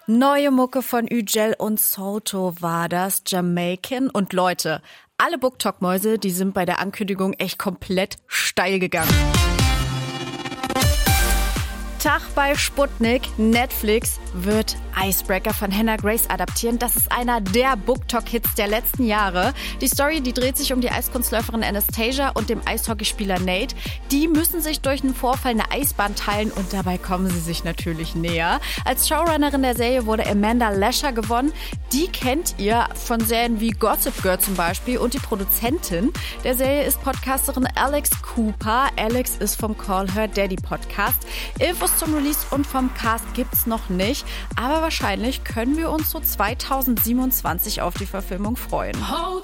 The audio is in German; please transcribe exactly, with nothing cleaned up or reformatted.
Neue Mucke von Ügel und Soto war das, Jamaican. Und Leute, alle BookTok-Mäuse, die sind bei der Ankündigung echt komplett steil gegangen. Tag bei Sputnik. Netflix wird Icebreaker von Hannah Grace adaptieren. Das ist einer der BookTok-Hits der letzten Jahre. Die Story, die dreht sich um die Eiskunstläuferin Anastasia und dem Eishockeyspieler Nate. Die müssen sich durch einen Vorfall eine Eisbahn teilen und dabei kommen sie sich natürlich näher. Als Showrunnerin der Serie wurde Amanda Lasher gewonnen. Die kennt ihr von Serien wie Gossip Girl zum Beispiel, und die Produzentin der Serie ist Podcasterin Alex Cooper. Alex ist vom Call Her Daddy Podcast. Infos zum Release und vom Cast gibt's noch nicht, aber wahrscheinlich können wir uns so zweitausendsiebenundzwanzig auf die Verfilmung freuen.